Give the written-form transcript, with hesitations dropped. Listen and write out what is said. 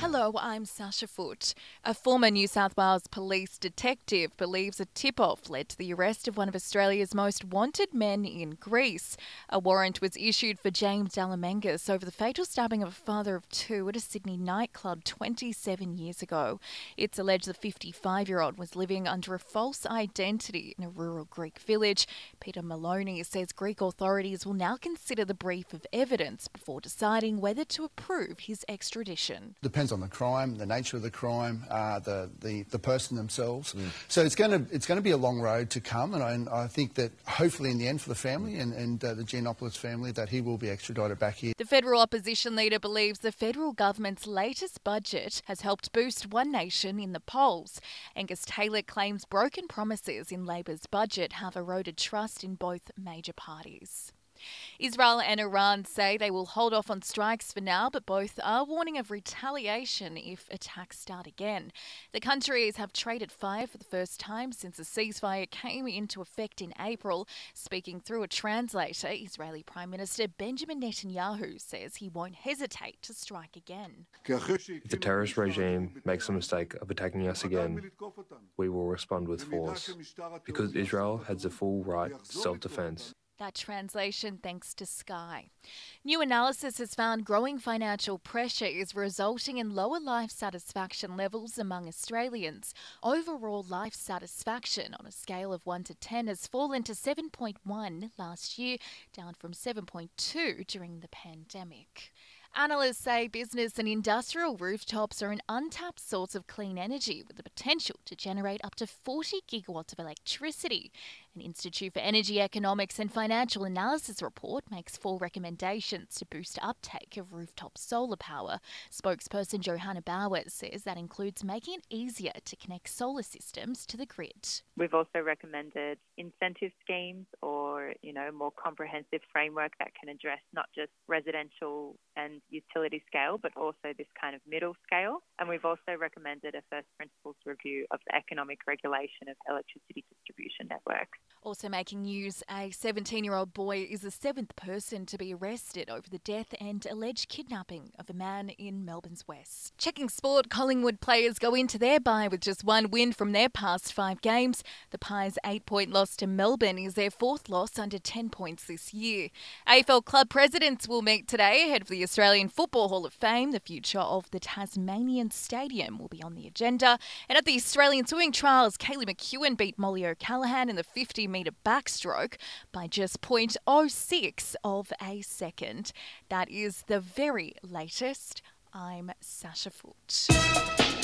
Hello, I'm Sasha Foote. A former New South Wales police detective believes a tip-off led to the arrest of one of Australia's most wanted men in Greece. A warrant was issued for James Dallamengas over the fatal stabbing of a father of two at a Sydney nightclub 27 years ago. It's alleged the 55-year-old was living under a false identity in a rural Greek village. Peter Maloney says Greek authorities will now consider the brief of evidence before deciding whether to approve his extradition. Depends on the crime, the nature of the crime, the person themselves. So it's going to be a long road to come, and I think that hopefully in the end for the family and the Giannopoulos family that he will be extradited back here. The federal opposition leader believes the federal government's latest budget has helped boost One Nation in the polls. Angus Taylor claims broken promises in Labor's budget have eroded trust in both major parties. Israel and Iran say they will hold off on strikes for now, but both are warning of retaliation if attacks start again. The countries have traded fire for the first time since the ceasefire came into effect in April. Speaking through a translator, Israeli Prime Minister Benjamin Netanyahu says he won't hesitate to strike again. If the terrorist regime makes the mistake of attacking us again, we will respond with force, because Israel has the full right to self-defense. That translation thanks to Sky. New analysis has found growing financial pressure is resulting in lower life satisfaction levels among Australians. Overall life satisfaction on a scale of 1 to 10 has fallen to 7.1 last year, down from 7.2 during the pandemic. Analysts say business and industrial rooftops are an untapped source of clean energy with the potential to generate up to 40 gigawatts of electricity. An Institute for Energy Economics and Financial Analysis report makes 4 recommendations to boost uptake of rooftop solar power. Spokesperson Johanna Bowers says that includes making it easier to connect solar systems to the grid. We've also recommended incentive schemes or, a more comprehensive framework that can address not just residential and utility scale, but also this kind of middle scale. And we've also recommended a first principles review of the economic regulation of electricity distribution networks. Also making news, a 17-year-old boy is the 7th person to be arrested over the death and alleged kidnapping of a man in Melbourne's west. Checking sport, Collingwood players go into their bye with just 1 win from their past 5 games. The Pies' 8-point loss to Melbourne is their 4th loss under 10 points this year. AFL club presidents will meet today ahead of the Australian Football Hall of Fame. The future of the Tasmanian Stadium will be on the agenda. And at the Australian Swimming Trials, Kaylee McEwen beat Molly O'Callaghan in the 50-metre backstroke by just 0.06 of a second. That is the very latest. I'm Sasha Foote.